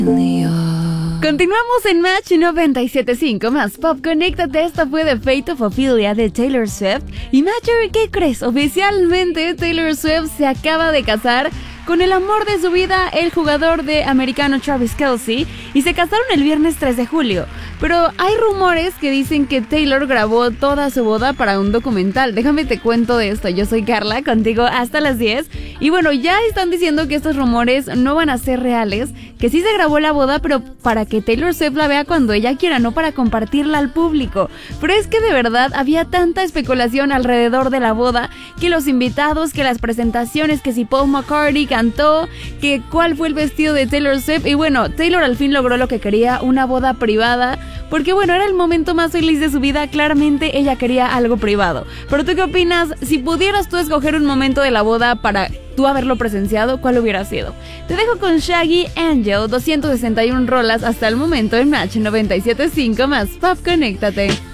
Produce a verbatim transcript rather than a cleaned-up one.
Continuamos en Match noventa y siete punto cinco más Pop. Conéctate, esta fue de Fate of Ophelia de Taylor Swift. Y Matcher, ¿qué crees? Oficialmente Taylor Swift se acaba de casar con el amor de su vida, el jugador de americano Travis Kelce, y se casaron el viernes tres de julio. Pero hay rumores que dicen que Taylor grabó toda su boda para un documental. Déjame te cuento de esto. Yo soy Carla, contigo hasta las diez. Y bueno, ya están diciendo que estos rumores no van a ser reales, que sí se grabó la boda, pero para que Taylor Swift la vea cuando ella quiera, no para compartirla al público. Pero es que de verdad había tanta especulación alrededor de la boda, que los invitados, que las presentaciones, que si Paul McCartney cantó, que cuál fue el vestido de Taylor Swift. Y bueno, Taylor al fin logró lo que quería, una boda privada, porque bueno, era el momento más feliz de su vida. Claramente ella quería algo privado. Pero ¿tú qué opinas? Si pudieras tú escoger un momento de la boda para tú haberlo presenciado, ¿cuál hubiera sido? Te dejo con Shaggy Angel, doscientas sesenta y una rolas hasta el momento en Match noventa y siete punto cinco más Pop. Conéctate.